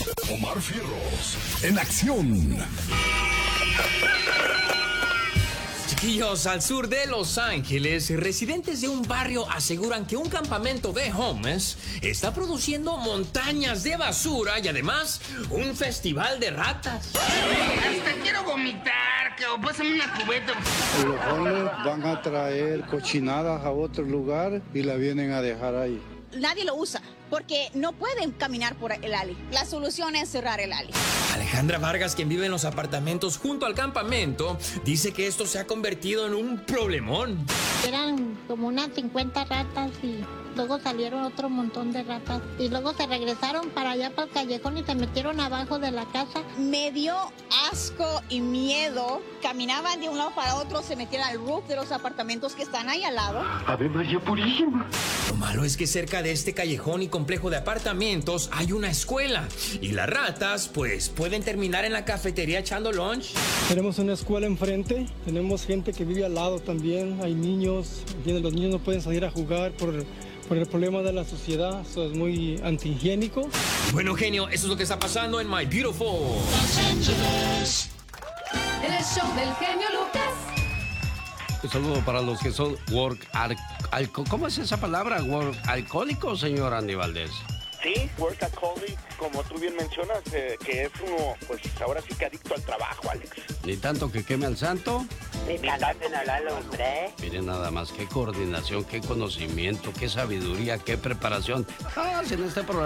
Omar Fierros, en acción. Chiquillos, al sur de Los Ángeles, residentes de un barrio aseguran que un campamento de homeless está produciendo montañas de basura y además un festival de ratas. Hasta quiero vomitar, que pásame una cubeta. Los homeless van a traer cochinadas a otro lugar y la vienen a dejar ahí. Nadie lo usa porque no pueden caminar por el alley. La solución es cerrar el alley. Alejandra Vargas, quien vive en los apartamentos junto al campamento, dice que esto se ha convertido en un problemón. Eran como unas 50 ratas y luego salieron otro montón de ratas. Y luego se regresaron para allá, para el callejón, y se metieron abajo de la casa. Me dio asco y miedo. Caminaban de un lado para otro, se metían al roof de los apartamentos que están ahí al lado. ¡Ave María Purísima! Lo malo es que cerca de este callejón y complejo de apartamentos hay una escuela. Y las ratas, pues, pueden terminar en la cafetería echando lunch. Tenemos una escuela enfrente, tenemos gente que vive al lado también, hay niños, ¿entiendes? Los niños no pueden salir a jugar por el problema de la sociedad, eso es muy antihigiénico. Bueno, genio, eso es lo que está pasando en My Beautiful Los Ángeles. En el show del genio Lucas. Un saludo para los que son ¿cómo es esa palabra? ¿Alcohólicos, señor Andy Valdés? Sí, workaholic, como tú bien mencionas, que es uno, pues ahora sí que adicto al trabajo, Alex. Ni tanto que queme al santo. Ni tanto en hablar, hombre. Miren nada más, qué coordinación, qué conocimiento, qué sabiduría, qué preparación. En este programa